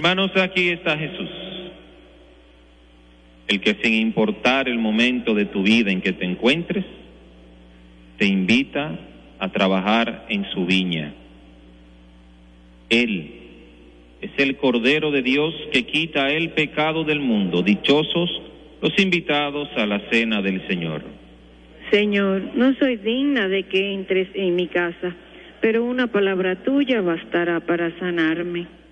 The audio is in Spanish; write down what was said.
Hermanos, aquí está Jesús, el que sin importar el momento de tu vida en que te encuentres, te invita a trabajar en su viña. Él es el Cordero de Dios que quita el pecado del mundo. Dichosos los invitados a la cena del Señor. Señor, no soy digna de que entres en mi casa, pero una palabra tuya bastará para sanarme.